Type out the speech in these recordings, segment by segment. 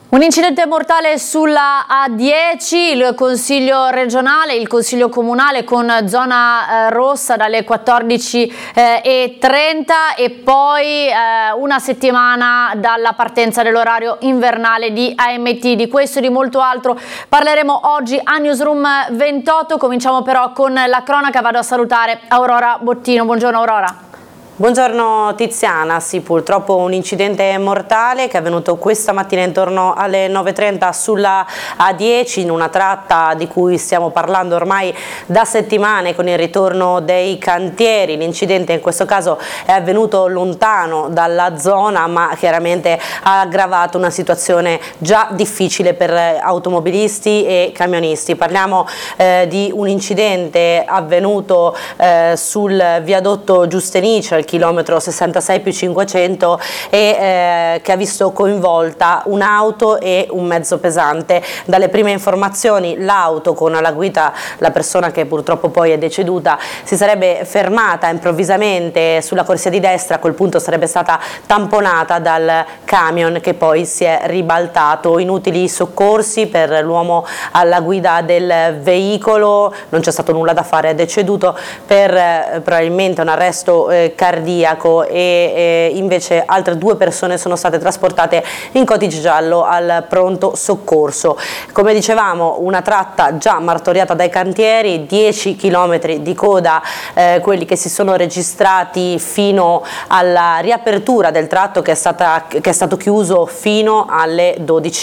Un incidente mortale sulla A10, il Consiglio regionale, il Consiglio comunale con zona rossa dalle 14:30 e poi una settimana dalla partenza dell'orario invernale di AMT. Di questo e di molto altro parleremo oggi a Newsroom 28. Cominciamo però con la cronaca. Vado a salutare Aurora Bottino. Buongiorno Aurora. Buongiorno Tiziana, sì, purtroppo un incidente mortale che è avvenuto questa mattina intorno alle 9:30 sulla A10 in una tratta di cui stiamo parlando ormai da settimane con il ritorno dei cantieri. L'incidente in questo caso è avvenuto lontano dalla zona, ma chiaramente ha aggravato una situazione già difficile per automobilisti e camionisti. Parliamo di un incidente avvenuto sul viadotto Giustinicia, al chilometro 66+500 e che ha visto coinvolta un'auto e un mezzo pesante. Dalle prime informazioni l'auto, con alla guida la persona che purtroppo poi è deceduta, si sarebbe fermata improvvisamente sulla corsia di destra. A quel punto sarebbe stata tamponata dal camion che poi si è ribaltato. Inutili soccorsi per l'uomo alla guida del veicolo, non c'è stato nulla da fare, è deceduto per probabilmente un arresto cardiaco e invece altre 2 persone sono state trasportate in codice giallo al pronto soccorso. Come dicevamo, una tratta già martoriata dai cantieri, 10 km di coda, quelli che si sono registrati fino alla riapertura del tratto che è stato chiuso fino alle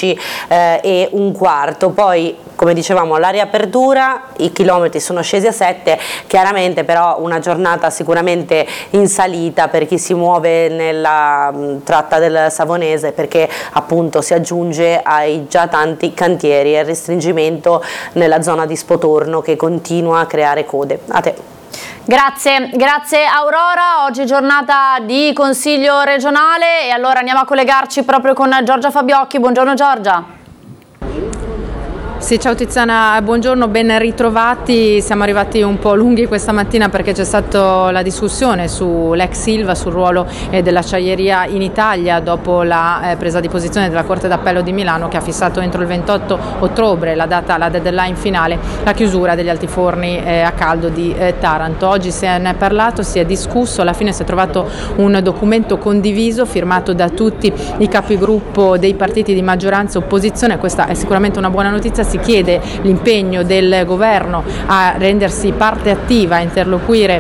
12:15. Poi, come dicevamo, alla riapertura i chilometri sono scesi a 7, chiaramente però una giornata sicuramente in salita per chi si muove nella tratta del Savonese, perché appunto si aggiunge ai già tanti cantieri e il restringimento nella zona di Spotorno che continua a creare code. A te. Grazie Aurora. Oggi giornata di Consiglio regionale e allora andiamo a collegarci proprio con Giorgia Fabiocchi. Buongiorno Giorgia. Sì, ciao Tiziana, buongiorno, ben ritrovati. Siamo arrivati un po' lunghi questa mattina perché c'è stata la discussione sull'ex Ilva, sul ruolo dell'acciaieria in Italia dopo la presa di posizione della Corte d'Appello di Milano, che ha fissato entro il 28 ottobre la deadline finale, la chiusura degli altiforni a caldo di Taranto. Oggi se ne è parlato, si è discusso, alla fine si è trovato un documento condiviso firmato da tutti i capigruppo dei partiti di maggioranza e opposizione. Questa è sicuramente una buona notizia. Si chiede l'impegno del governo a rendersi parte attiva, a interloquire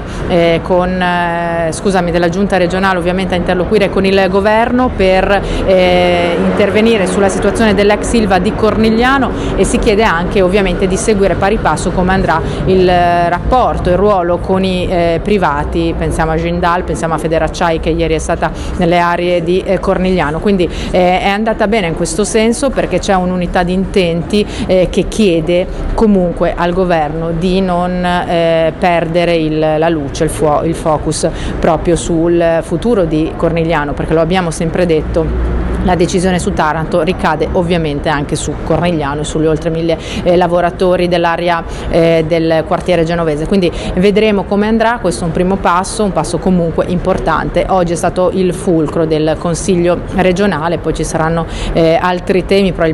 della giunta regionale ovviamente, a interloquire con il governo per intervenire sulla situazione dell'ex Ilva di Cornigliano, e si chiede anche ovviamente di seguire pari passo come andrà il rapporto, il ruolo con i privati. Pensiamo a Jindal, pensiamo a Federacciai che ieri è stata nelle aree di Cornigliano. Quindi è andata bene in questo senso, perché c'è un'unità di intenti che chiede comunque al governo di non perdere la luce, il focus proprio sul futuro di Cornigliano, perché lo abbiamo sempre detto. La decisione su Taranto ricade ovviamente anche su Cornigliano e sugli oltre 1000 lavoratori dell'area del quartiere genovese. Quindi vedremo come andrà. Questo è un primo passo, un passo comunque importante. Oggi è stato il fulcro del Consiglio regionale, poi ci saranno altri temi probabilmente